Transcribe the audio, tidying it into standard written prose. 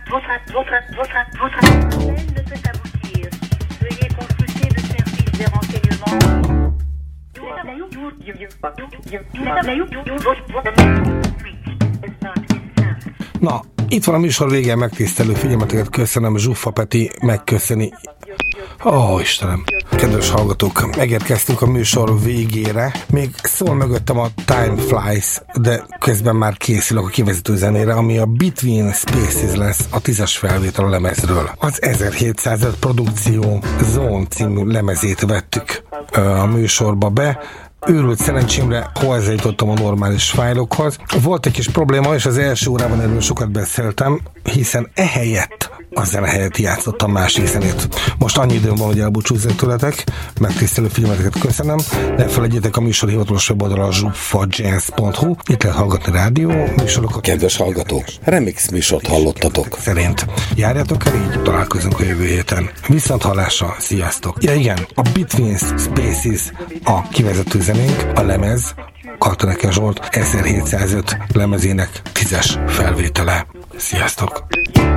ne peut aboutir. Veuillez consulter le service des renseignements. Na, itt van a műsor vége, megtisztelő figyelmeteket köszönöm, Zsuffa Peti megköszöni. Istenem! Kedves hallgatók, megérkeztünk a műsor végére. Még szól mögöttem a Time Flies, de közben már készülök a kivezető zenére, ami a Between Spaces lesz, a 10-es felvétel a lemezről. Az 1705 produkció Zone című lemezét vettük a műsorba be. Őrült szerencsémre hozzájutottam a normális fájlokhoz. Volt egy kis probléma, és az első órában erről sokat beszéltem, hiszen ehelyett a zene helyett játszottam másik zenét. Most annyi időm van, hogy elbúcsúzzak tőletek, megtisztelő figyelmeteket köszönöm, ne felejtjétek a műsor hivatalos weboldalra a zsuffajazz.hu, itt lehet hallgatni rádió műsorokat. Kedves hallgatók, remix műsort hallottatok. Szerint járjátok el így, találkozunk a jövő héten. Viszont hallásra, sziasztok! Ja igen, a Between Spaces a kivezető zenénk, a lemez, Kartoneke Zsolt 1705 lemezének 10-es felvétele. Sziasztok!